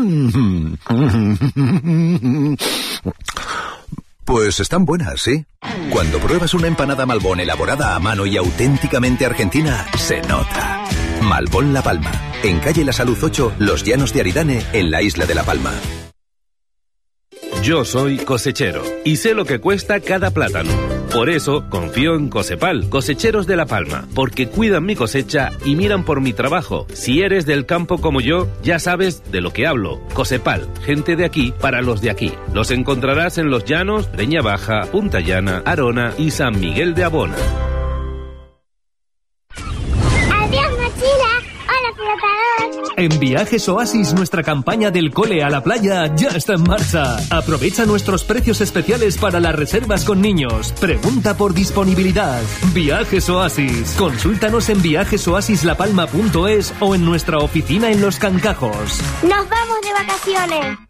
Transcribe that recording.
Pues están buenas, ¿sí? Cuando pruebas una empanada Malbón elaborada a mano y auténticamente argentina, se nota. Malbón La Palma, en calle La Salud 8, Los Llanos de Aridane, en la isla de La Palma. Yo soy cosechero y sé lo que cuesta cada plátano. Por eso confío en Cosepal, cosecheros de La Palma, porque cuidan mi cosecha y miran por mi trabajo. Si eres del campo como yo, ya sabes de lo que hablo. Cosepal, gente de aquí para los de aquí. Los encontrarás en Los Llanos, Breña Baja, Punta Llana, Arona y San Miguel de Abona. ¡Adiós, mochila! ¡Hola, flotador! En Viajes Oasis, nuestra campaña del cole a la playa ya está en marcha. Aprovecha nuestros precios especiales para las reservas con niños. Pregunta por disponibilidad. Viajes Oasis. Consúltanos en viajesoasislapalma.es o en nuestra oficina en Los Cancajos. ¡Nos vamos de vacaciones!